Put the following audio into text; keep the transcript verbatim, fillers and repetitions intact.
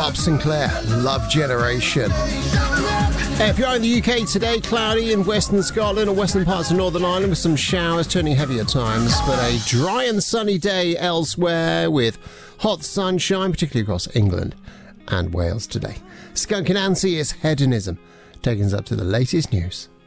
Bob Sinclair, Love Generation. If you're in the U K today, cloudy in western Scotland or western parts of Northern Ireland with some showers turning heavy at times, but a dry and sunny day elsewhere with hot sunshine, particularly across England and Wales today. Skunk Anansie is Hedonism, taking us up to the latest news.